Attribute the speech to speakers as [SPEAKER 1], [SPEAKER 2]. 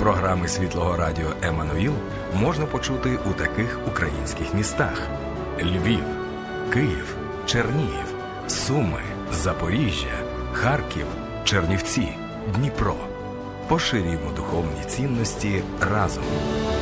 [SPEAKER 1] Програми Світлого Радіо «Еммануїл» можна почути у таких українських містах: Львів, Київ, Чернігів, Суми, Запоріжжя, Харків, Чернівці, Дніпро. Поширюємо духовні цінності разом.